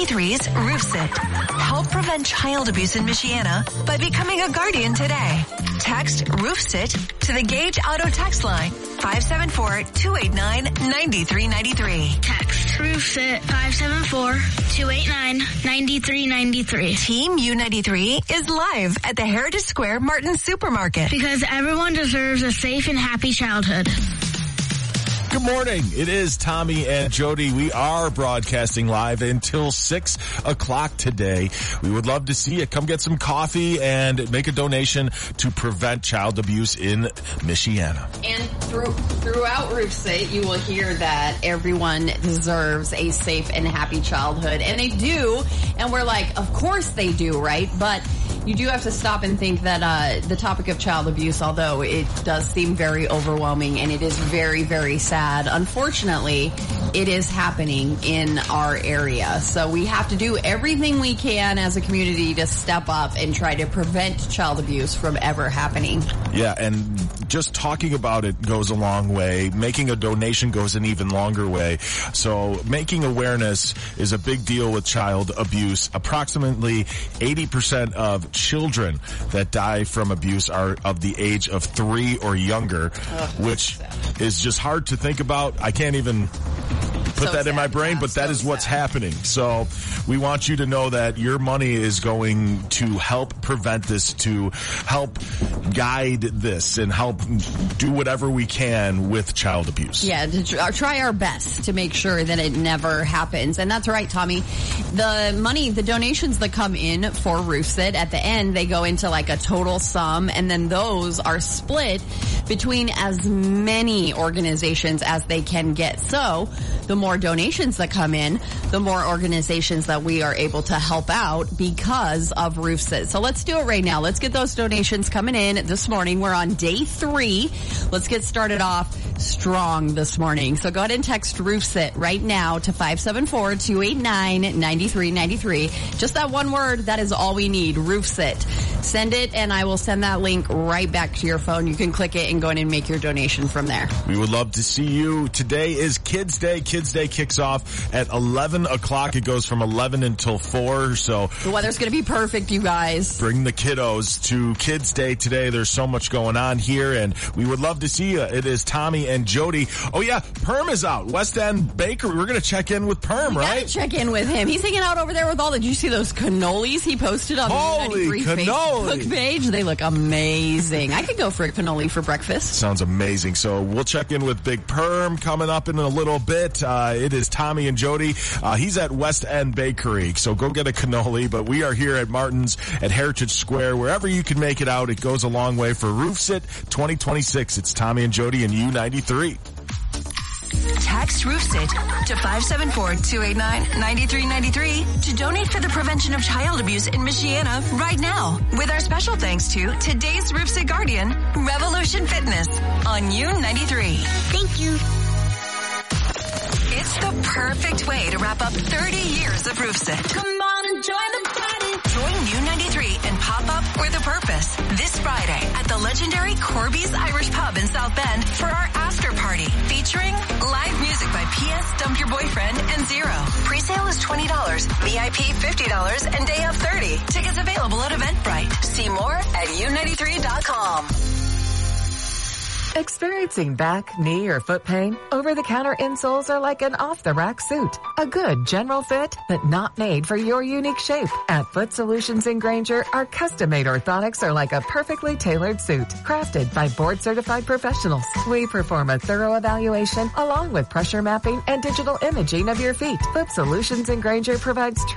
U93's Roof Sit. Help prevent child abuse in Michiana by becoming a guardian today. Text Roof Sit to the Gage Auto text line 574-289-9393. Text Roof Sit 574-289-9393. Team U93 is live at the Heritage Square Martin Supermarket. Because everyone deserves a safe and happy childhood. Good morning. It is Tommy and Jody. We are broadcasting live until 6 o'clock today. We would love to see you. Come get some coffee and make a donation to prevent child abuse in Michiana. And throughout Roof Sit, you will hear that everyone deserves a safe and happy childhood. And they do. And we're like, of course they do, right? But you do have to stop and think that the topic of child abuse, although it does seem very overwhelming and it is very, very sad, unfortunately, it is happening in our area. So we have to do everything we can as a community to step up and try to prevent child abuse from ever happening. Yeah, and just talking about it goes a long way. Making a donation goes an even longer way. So making awareness is a big deal with child abuse. Approximately 80% of children that die from abuse are of the age of 3 or younger, which is just hard to think about. I can't even put that in my brain, but that is what's happening. So we want you to know that your money is going to help prevent this, to help guide this, and help do whatever we can with child abuse. Yeah, to try our best to make sure that it never happens. And that's right, Tommy. The money, the donations that come in for Roof Sit, at the end, they go into like a total sum, and then those are split between as many organizations as they can get. So the more donations that come in, the more organizations that we are able to help out because of Roof Sit. So let's do it right now. Let's get those donations coming in this morning. We're on day 3. Let's get started off strong this morning. So go ahead and text Roof Sit right now to 574-289-9393. Just that one word, that is all we need, Roof Sit. Send it, and I will send that link right back to your phone. You can click it and go in and make your donation from there. We would love to see you. Today is Kids Day. Kids Day kicks off at 11 o'clock. It goes from 11 until 4. So the weather's going to be perfect, you guys. Bring the kiddos to Kids Day today. There's so much going on here, and we would love to see you. It is Tommy and Jody. Oh, yeah, Perm is out. West End Bakery. We're going to check in with Perm, right? Gotta check in with him. He's hanging out over there with all the, did you see those cannolis he posted on the Facebook page? They look amazing. I could go for a cannoli for breakfast. Sounds amazing. So we'll check in with Big Perm coming up in a little bit. It is Tommy and Jody. He's at West End Bakery, so go get a cannoli. But we are here at Martin's at Heritage Square. Wherever you can make it out, it goes a long way for Roof Sit 2026. It's Tommy and Jody and U93. Text Roof Sit to 574-289-9393 to donate for the prevention of child abuse in Michiana right now. With our special thanks to today's Roof Sit guardian, Revolution Fitness on U93. Thank you. It's the perfect way to wrap up 30 years of Roof Sit. Come on and join the party. Join U93 and Pop Up with a Purpose this Friday at the legendary Corby's Irish Pub in South Bend for our after party featuring live music by P.S. Dump Your Boyfriend and Zero. Presale is $20, VIP $50, and day of $30. Tickets available at Eventbrite. See more at U93.com. Experiencing back, knee, or foot pain? Over-the-counter insoles are like an off-the-rack suit. A good general fit, but not made for your unique shape. At Foot Solutions in Granger, our custom-made orthotics are like a perfectly tailored suit, crafted by board-certified professionals. We perform a thorough evaluation along with pressure mapping and digital imaging of your feet. Foot Solutions in Granger provides